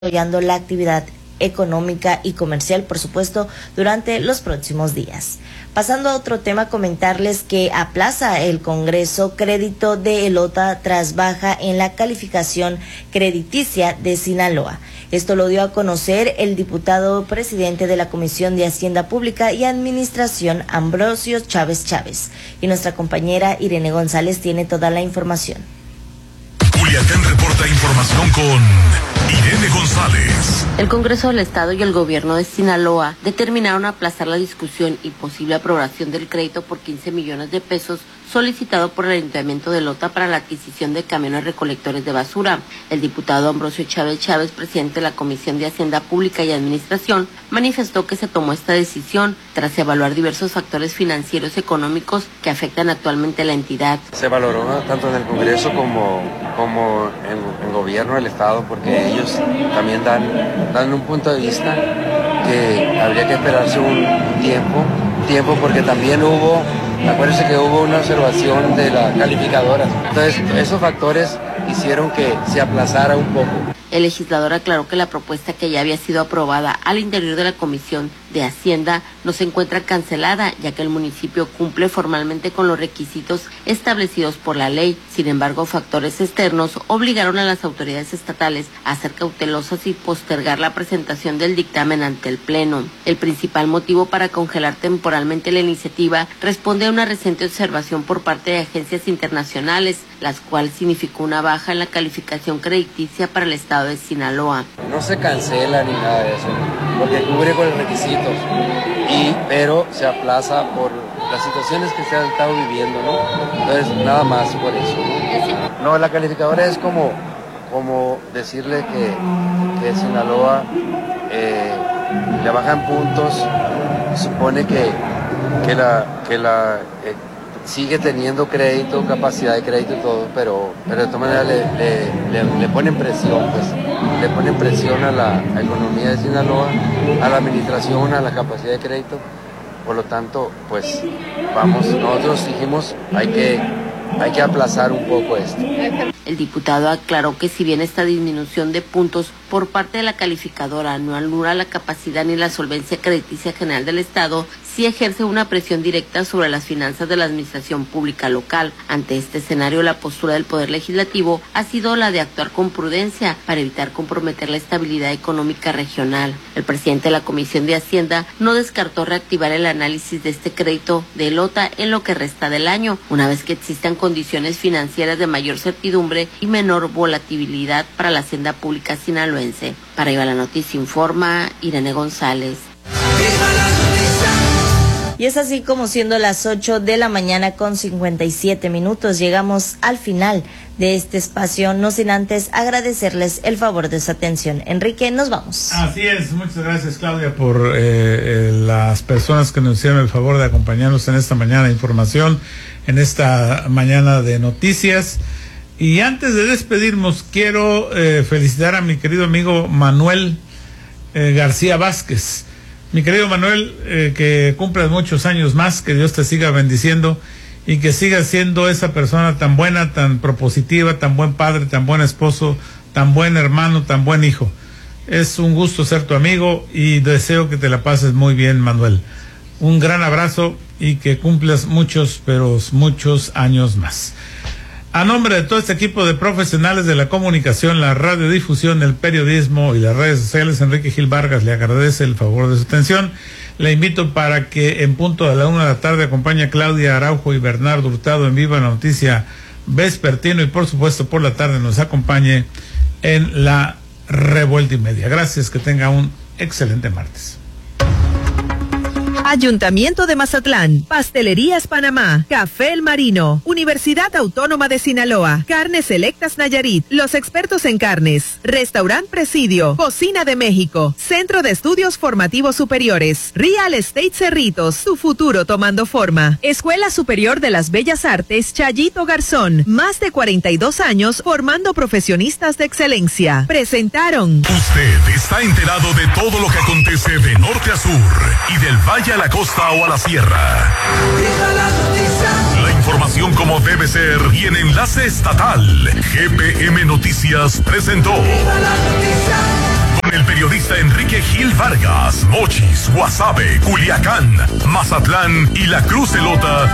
desarrollando la actividad económica y comercial, por supuesto, durante los próximos días. Pasando a otro tema, comentarles que aplaza el Congreso crédito de Elota tras baja en la calificación crediticia de Sinaloa. Esto lo dio a conocer el diputado presidente de la Comisión de Hacienda Pública y Administración, Ambrosio Chávez Chávez. Y nuestra compañera Irene González tiene toda la información. Culiacán reporta información con Irene González. El Congreso del Estado y el gobierno de Sinaloa determinaron aplazar la discusión y posible aprobación del crédito por 15 millones de pesos solicitado por el Ayuntamiento de Elota para la adquisición de camiones recolectores de basura. El diputado Ambrosio Chávez Chávez, presidente de la Comisión de Hacienda Pública y Administración, manifestó que se tomó esta decisión tras evaluar diversos factores financieros y económicos que afectan actualmente a la entidad. Se valoró tanto en el Congreso como en el gobierno del Estado, porque ellos también dan un punto de vista que habría que esperarse un tiempo porque también acuérdense que hubo una observación de la calificadora. Entonces, esos factores hicieron que se aplazara un poco. El legislador aclaró que la propuesta que ya había sido aprobada al interior de la Comisión de Hacienda no se encuentra cancelada, ya que el municipio cumple formalmente con los requisitos establecidos por la ley. Sin embargo, factores externos obligaron a las autoridades estatales a ser cautelosas y postergar la presentación del dictamen ante el Pleno. El principal motivo para congelar temporalmente la iniciativa responde a una reciente observación por parte de agencias internacionales, las cuales significó una baja en la calificación crediticia para el Estado de Sinaloa. No se cancela ni nada de eso, porque cubre con los requisitos, pero se aplaza por las situaciones que se han estado viviendo, ¿no? Entonces, nada más por eso, ¿no? No, la calificadora es como decirle que Sinaloa le bajan puntos, supone que sigue teniendo crédito, capacidad de crédito y todo, pero de todas maneras le ponen presión, pues. Le ponen presión a la economía de Sinaloa, a la administración, a la capacidad de crédito. Por lo tanto, pues nosotros dijimos hay que aplazar un poco esto. El diputado aclaró que si bien esta disminución de puntos por parte de la calificadora no anula la capacidad ni la solvencia crediticia general del Estado, sí ejerce una presión directa sobre las finanzas de la administración pública local. Ante este escenario, la postura del Poder Legislativo ha sido la de actuar con prudencia para evitar comprometer la estabilidad económica regional. El presidente de la Comisión de Hacienda no descartó reactivar el análisis de este crédito de Elota en lo que resta del año, una vez que existan condiciones financieras de mayor certidumbre y menor volatilidad para la hacienda pública sinaloense. Para Iba la Noticia informa Irene González. Y es así como, siendo las 8 de la mañana con 57 minutos, llegamos al final de este espacio, no sin antes agradecerles el favor de su atención. Enrique, nos vamos. Así es, muchas gracias, Claudia, por las personas que nos hicieron el favor de acompañarnos en esta mañana de información, en esta mañana de noticias. Y antes de despedirnos, quiero felicitar a mi querido amigo Manuel García Vázquez. Mi querido Manuel, que cumplas muchos años más, que Dios te siga bendiciendo y que sigas siendo esa persona tan buena, tan propositiva, tan buen padre, tan buen esposo, tan buen hermano, tan buen hijo. Es un gusto ser tu amigo y deseo que te la pases muy bien, Manuel. Un gran abrazo y que cumplas muchos, pero muchos años más. A nombre de todo este equipo de profesionales de la comunicación, la radiodifusión, el periodismo y las redes sociales, Enrique Gil Vargas le agradece el favor de su atención. Le invito para que en punto de la 1 de la tarde acompañe a Claudia Araujo y Bernardo Hurtado en Viva la Noticia Vespertino, y por supuesto por la tarde nos acompañe en la Revuelta y Media. Gracias, que tenga un excelente martes. Ayuntamiento de Mazatlán, Pastelerías Panamá, Café El Marino, Universidad Autónoma de Sinaloa, Carnes Selectas Nayarit, los expertos en carnes, Restaurant Presidio, Cocina de México, Centro de Estudios Formativos Superiores, Real Estate Cerritos, tu futuro tomando forma, Escuela Superior de las Bellas Artes Chayito Garzón, más de 42 años formando profesionistas de excelencia. Presentaron. Usted está enterado de todo lo que acontece de norte a sur y del valle a la costa o a la sierra. La información como debe ser y en enlace estatal. GPM Noticias presentó de Gil Vargas, Mochis, Guasave, Culiacán, Mazatlán y La Cruz de Lota